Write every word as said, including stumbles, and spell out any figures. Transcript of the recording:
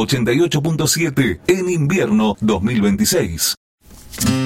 ochenta y ocho punto siete en invierno dos mil veintiséis.